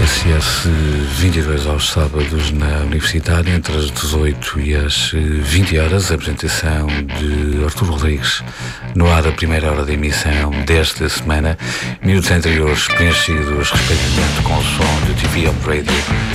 TSS 22 aos sábados na Universitária, entre as 18 e as 20 horas, a apresentação de Artur Rodrigues no ar, a primeira hora da emissão desta semana, minutos anteriores preenchidos respectivamente com o som de TV On Radio